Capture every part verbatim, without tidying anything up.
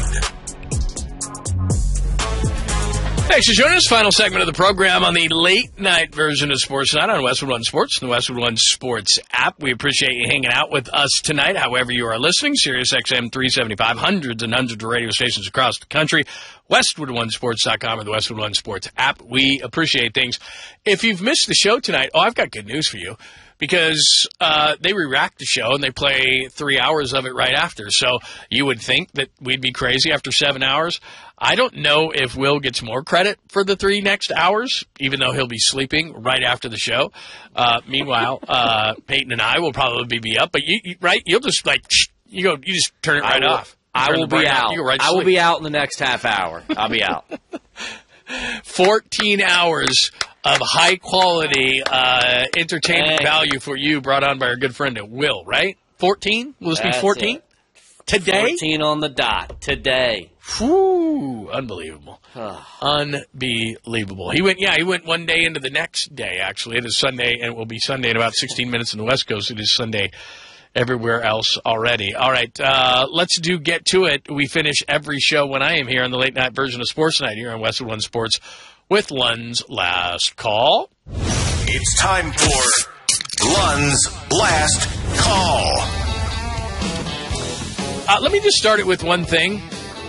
Thanks for joining us. Final segment of the program on the late night version of Sports Night on Westwood One Sports and the Westwood One Sports app. We appreciate you hanging out with us tonight, however you are listening. Sirius X M three seventy-five, hundreds and hundreds of radio stations across the country. Westwood One Sports dot com or the Westwood One Sports app. We appreciate things. If you've missed the show tonight, oh, I've got good news for you. Because uh, they re-rack the show and they play three hours of it right after. So you would think that we'd be crazy after seven hours. I don't know if Will gets more credit for the three next hours, even though he'll be sleeping right after the show. Uh, meanwhile, uh, Peyton and I will probably be up. But you, you right, you'll just like you go, you just turn it right I will, off. I will be out. You go right to I will sleep. be out in the next half hour. I'll be out. fourteen hours of high-quality uh, entertainment Hey. value for you brought on by our good friend Will, right? fourteen? Will this be That's fourteen? it. Today? fourteen on the dot. Today. Whew, unbelievable. Unbelievable. He went, yeah, he went one day into the next day, actually. It is Sunday, and it will be Sunday in about sixteen minutes in the West Coast. It is Sunday everywhere else already. All right, uh, let's do Get To It. We finish every show when I am here on the late night version of Sports Night here on Westwood One Sports with Lund's Last Call. It's time for Lund's Last Call. Uh, let me just start it with one thing.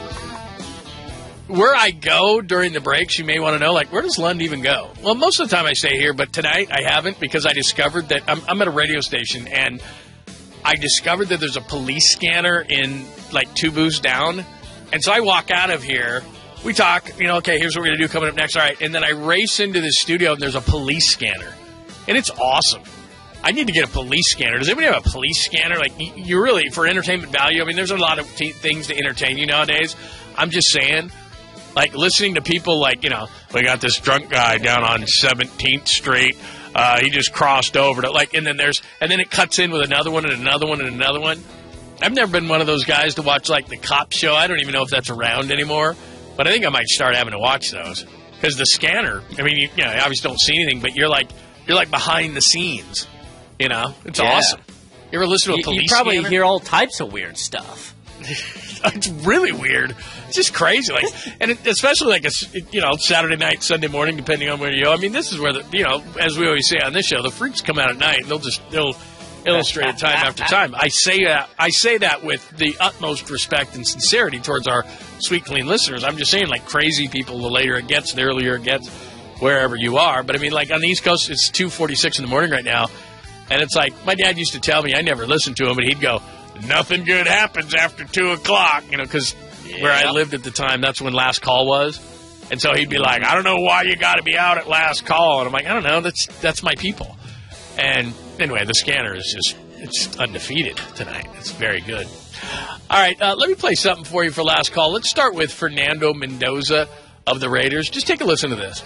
Where I go during the breaks, you may want to know, like, where does Lund even go? Well, most of the time I stay here, but tonight I haven't because I discovered that I'm, I'm at a radio station, and I discovered that there's a police scanner in, like, two booths down. And so I walk out of here. We talk, you know, okay, here's what we're going to do coming up next. All right. And then I race into the studio, and there's a police scanner. And it's awesome. I need to get a police scanner. Does anybody have a police scanner? Like, you really, for entertainment value, I mean, there's a lot of t- things to entertain you nowadays. I'm just saying, like, listening to people like, you know, we got this drunk guy down on seventeenth Street. Uh, he just crossed over to, like, and then there's, and then it cuts in with another one and another one and another one. I've never been one of those guys to watch, like, the cop show. I don't even know if that's around anymore. But I think I might start having to watch those. Because the scanner, I mean, you, you know, you obviously don't see anything, but you're like, you're like behind the scenes. You know? It's Yeah. awesome. You ever listen to a You, police you probably scanner? hear all types of weird stuff. It's really weird. It's just crazy. Like, and it, especially like a, you know, Saturday night, Sunday morning, depending on where you go. I mean, this is where the, you know, as we always say on this show, the freaks come out at night and they'll just, they'll illustrate it time after time. I say that, I say that with the utmost respect and sincerity towards our sweet, clean listeners. I'm just saying, like, crazy people, the later it gets, the earlier it gets, wherever you are. But I mean, like, on the East Coast, it's two forty-six in the morning right now. And it's like, my dad used to tell me, I never listened to him, but he'd go, nothing good happens after two o'clock, you know, because yeah. where I lived at the time, that's when Last Call was. And so he'd be like, I don't know why you got to be out at Last Call. And I'm like, I don't know, that's that's my people. And anyway, the scanner is just, it's undefeated tonight. It's very good. All right, uh, let me play something for you for Last Call. Let's start with Fernando Mendoza of the Raiders. Just take a listen to this.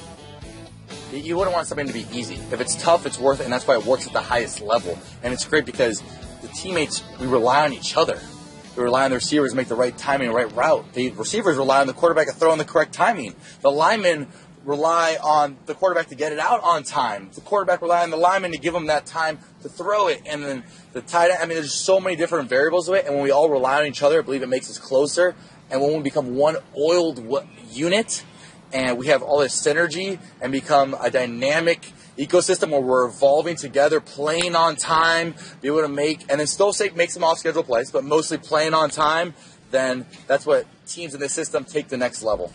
You wouldn't want something to be easy. If it's tough, it's worth it, and that's why it works at the highest level. And it's great because the teammates, we rely on each other. We rely on the receivers to make the right timing and right route. The receivers rely on the quarterback to throw in the correct timing. The linemen rely on the quarterback to get it out on time. The quarterback rely on the lineman to give them that time to throw it. And then the tight end, I mean, there's so many different variables of it. And when we all rely on each other, I believe it makes us closer. And when we become one oiled unit, and we have all this synergy and become a dynamic ecosystem where we're evolving together, playing on time, be able to make, and then still say, make some off-schedule plays, but mostly playing on time, then that's what teams in this system take the next level.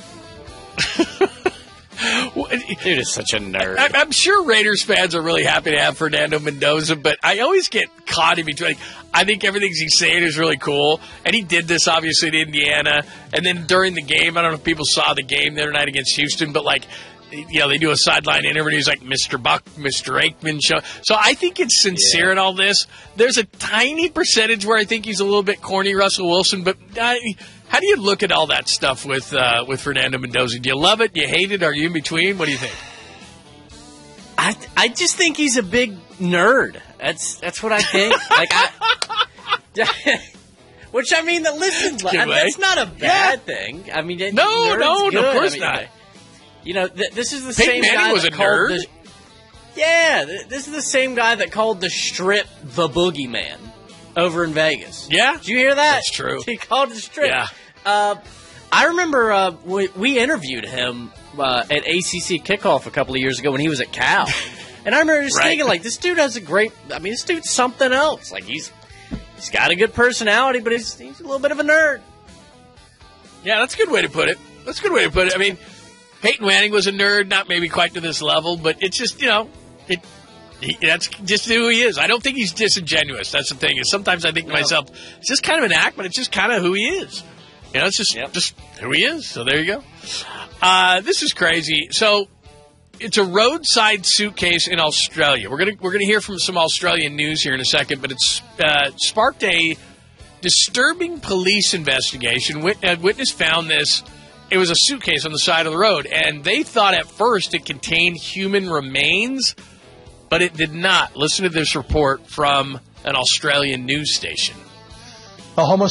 Dude is such a nerd. I, I'm sure Raiders fans are really happy to have Fernando Mendoza, but I always get caught in between. Like, I think everything he's saying is really cool, and he did this obviously in Indiana, and then during the game, I don't know if people saw the game the other night against Houston, but like, you know, they do a sideline interview, he's like, Mister Buck, Mister Aikman show. So I think it's sincere yeah. in all this. There's a tiny percentage where I think he's a little bit corny, Russell Wilson, but I, how do you look at all that stuff with uh, with Fernando Mendoza? Do you love it? Do you hate it? Are you in between? What do you think? I I just think he's a big nerd. That's that's what I think. Like I, which I mean, listen, I, that's not a bad yeah. thing. I mean, it, no, no, good. no, of course I mean, not. You know, th- this is the Peyton same Manning guy was that a called nerd. The, yeah, th- this is the same guy that called the Strip the boogeyman. over in Vegas. Yeah. Did you hear that? That's true. He called it a strip. Yeah. Uh, I remember uh, we, we interviewed him uh, at A C C Kickoff a couple of years ago when he was at Cal. And I remember just Right. thinking, like, this dude has a great, I mean, this dude's something else. Like, he's he's got a good personality, but he's, he's a little bit of a nerd. Yeah, that's a good way to put it. That's a good way to put it. I mean, Peyton Manning was a nerd, not maybe quite to this level, but it's just, you know, it. He, that's just who he is. I don't think he's disingenuous. That's the thing. Is sometimes I think to No. myself, it's just kind of an act, but it's just kind of who he is. You know, it's just Yep. just who he is. So there you go. Uh, this is crazy. So it's a roadside suitcase in Australia. We're gonna we're gonna hear from some Australian news here in a second, but it's uh, sparked a disturbing police investigation. Wit- a witness found this. It was a suitcase on the side of the road, and they thought at first it contained human remains, but it did not. Listen to this report from an Australian news station. A homosexual